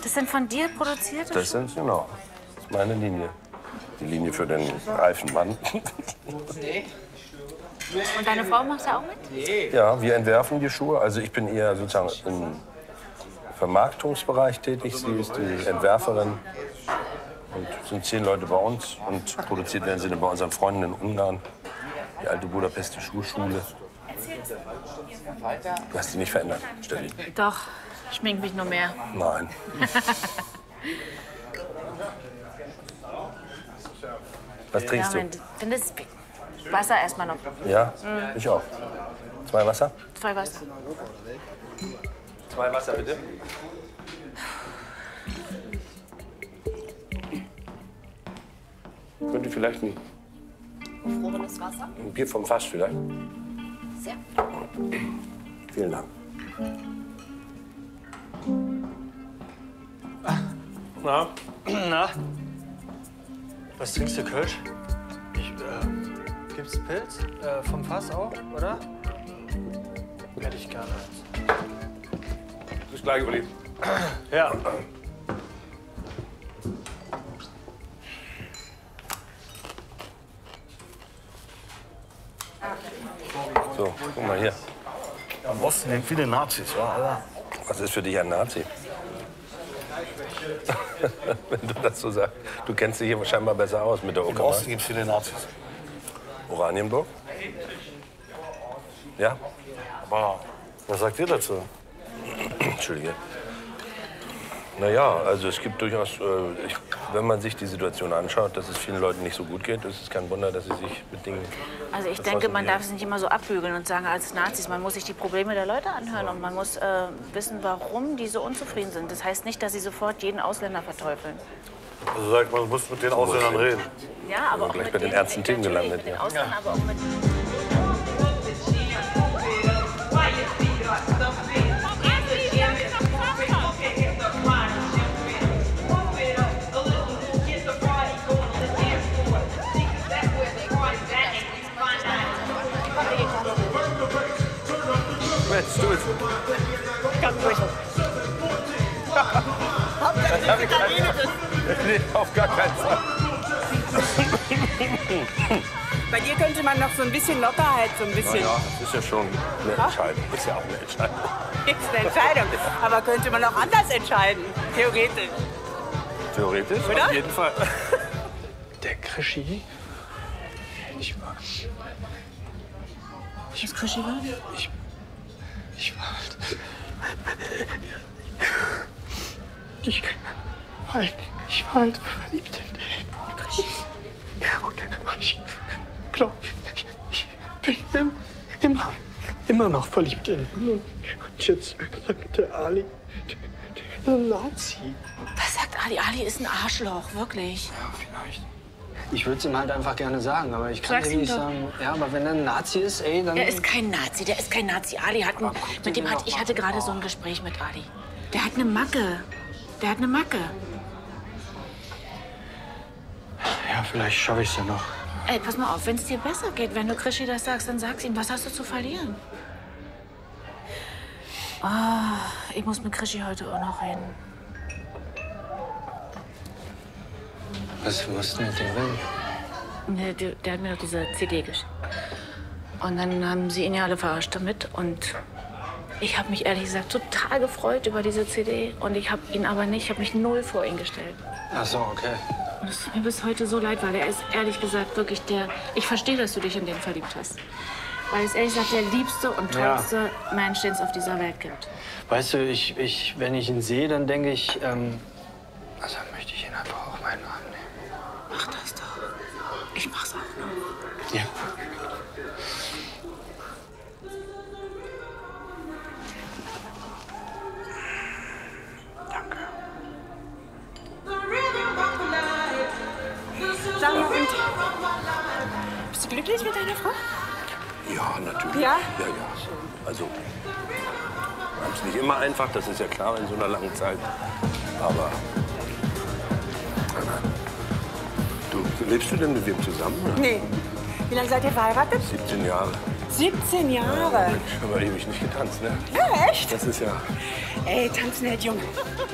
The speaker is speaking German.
Das sind von dir produzierte Schuhe? Das sind, genau. Das ist meine Linie. Die Linie für den reifen Mann. Und deine Frau macht da auch mit? Ja, wir entwerfen die Schuhe. Also ich bin eher sozusagen im Vermarktungsbereich tätig. Sie ist die Entwerferin. Und es sind 10 Leute bei uns. Und produziert werden sie dann bei unseren Freunden in Ungarn. Die alte Budapester Schuhschule. Du hast dich nicht verändert, Steffi. Doch, ich schmink mich nur mehr. Nein. Was trinkst du? Findest Wasser erstmal noch. Ja, ich auch. 2 Wasser? 2 Wasser. 2 Wasser, bitte. Könnte vielleicht ein Gefrorenes Wasser? Bier vom Fass vielleicht? Sehr. Vielen Dank. Na? Na? Was trinkst du, Kölsch? Gibt's Pilz? Vom Fass auch, oder? Hätte ich gerne eins. Bis gleich, Uli. Ja. So, guck mal hier. Am Osten sind viele Nazis, ja, Alter. Was ist für dich ein Nazi? Wenn du das so sagst. Du kennst dich hier scheinbar besser aus mit der Im Uckermark. Osten gibt es viele Nazis. Oranienburg? Ja? Aber was sagt ihr dazu? Entschuldige. Naja, also es gibt durchaus, wenn man sich die Situation anschaut, dass es vielen Leuten nicht so gut geht, ist es kein Wunder, dass sie sich mit Dingen... Also ich denke, man darf es nicht immer so abbügeln und sagen, als Nazis, man muss sich die Probleme der Leute anhören und man muss wissen, warum die so unzufrieden sind. Das heißt nicht, dass sie sofort jeden Ausländer verteufeln. Also sagt man, muss mit den Ausländern reden. Ja, aber auch gleich mit bei den denen, ernsten Themen natürlich gelandet, mit den ja. Ausländern, aber auch mit... Mensch, du es. Ganz ruhig. Nee, auf gar keinen Fall. Bei dir könnte man noch so ein bisschen Lockerheit, so ein bisschen. Ja, das ist ja schon eine Entscheidung. Ist ja auch eine Entscheidung. Ist eine Entscheidung. Aber könnte man auch anders entscheiden, theoretisch. Theoretisch? Oder? Auf jeden Fall. Der Krischi? Ich war... Was Krischi war? Ich war halt verliebt in den. Krischi. Ja, und ich glaube, ich bin immer noch verliebt in ihn. Und jetzt sagt der Ali, der Nazi. Was sagt Ali? Ali ist ein Arschloch, wirklich. Ja, vielleicht. Ich würde es ihm halt einfach gerne sagen, aber ich kann Sag's dir ihm nicht doch. sagen. Ja, aber wenn er ein Nazi ist, ey, dann... Der ist kein Nazi, der ist kein Nazi. Ali hat einen, mit dem ich hatte gerade so ein Gespräch mit Ali. Der hat eine Macke. Der hat eine Macke. Ja, vielleicht schaffe ich es ja noch. Ey, pass mal auf, wenn es dir besser geht, wenn du Krischi das sagst, dann sag's ihm. Was hast du zu verlieren? Oh, ich muss mit Krischi heute auch noch reden. Was musst du mit dem reden? Nee, der hat mir doch diese CD geschickt. Und dann haben sie ihn ja alle verarscht damit. Und ich habe mich ehrlich gesagt total gefreut über diese CD. Und ich habe ihn aber nicht, ich habe mich null vor ihn gestellt. Ach so, okay. Und es tut mir bis heute so leid, weil er ist ehrlich gesagt wirklich der... Ich verstehe, dass du dich in den verliebt hast. Weil er ist ehrlich gesagt der liebste und tollste Mensch, den es auf dieser Welt gibt. Weißt du, wenn ich ihn sehe, dann denke ich, also möchte ich ihn einfach auch meinen Arm nehmen. Mach das doch. Ich mach's auch noch. Ja. Danke. Sag mal, und bist du glücklich mit deiner Frau? Ja, natürlich. Ja? Ja, ja. Also, wir haben es nicht immer einfach, das ist ja klar in so einer langen Zeit. Aber, du, lebst du denn mit wem zusammen? Oder? Nee. Wie lange seid ihr verheiratet? 17 Jahre. 17 Jahre. Mensch, haben wir ewig nicht getanzt, ne? Ja, echt? Das ist ja... Ey, tanzen hält jung.